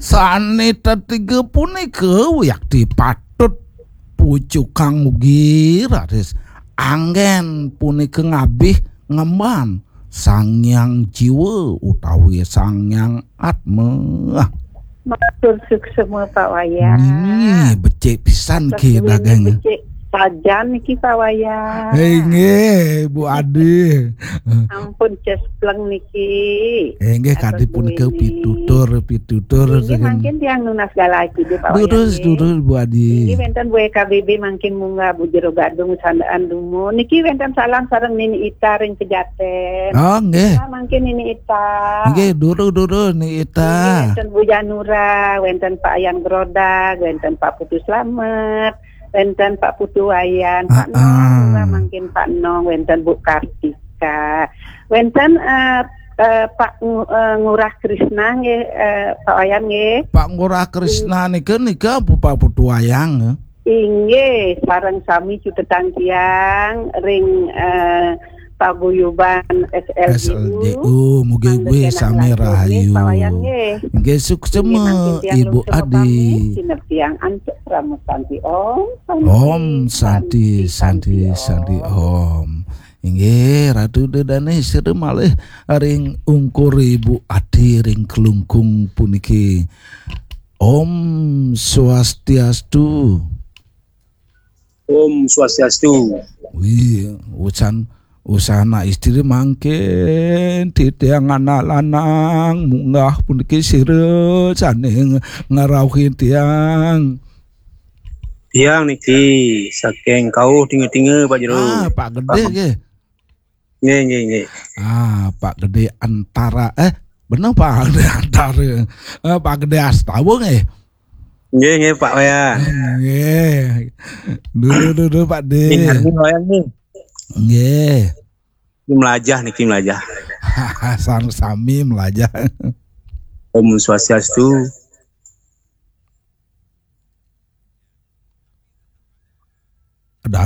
Sanita tiga punika yakti patut pucuk kang ugi raris anggen punika ngabih ngemban sangyang jiwa utawi sangyang atma. Matur semua Pak Wayan. Ini becek pisan ki dagang. Becek sajan niki Pak Wayan. Nggih, Bu Adi. Ampun cespleng niki. Nggih kadi punika pitutur. Ini mungkin tiang nunas galaki di Pak Wayan. Durus Bu Adi. Ini wenten Bu KBB mungkin munggah Bu Jero Gadung sandaan dumu. Niki wenten salam sareng Nini Ita ring Pejaten. Oh nggih. Mungkin Nini Ita. Nggih, duru Nini Ita. Wenten Bu Janura, wenten Pak Ayan Grodag, wenten Pak Putu Slamet. Wenten Pak Putu Wayan, Pak Nong, mungkin Pak Nong, wenten Bu Kartika, wenten Pak Ngurah Krisna nggih, Pak Wayan nggih. Pak Ngurah Krisna nika Pak Putu Wayang. Inggih, sareng sami cutetan tiang ring paguyuban SLDU mugi sami rahayu. Nggih suksema Ibu Adi. Tiang ancek pramustanti Om Santi Om. Inggih Ratu Dedane sire malih ring ungkur Ibu Adi ring kelungkung puniki. Om Swastiastu. Om Swastiastu. Wih, usana istri mangken titiang anak lanang munggah puniki sire sane ngarauhin tiang niki saking kau tinggi Pak Jero. Pak Gede nggih. Nggih. Pak Gede antara bener Pak Gede antara Pak Gede Astawa nggih. Nggih Pak Wayan. Nggih. Dulu Pak De. Nggih. Niki melajah. Sang sami melajah. Om Swastiastu.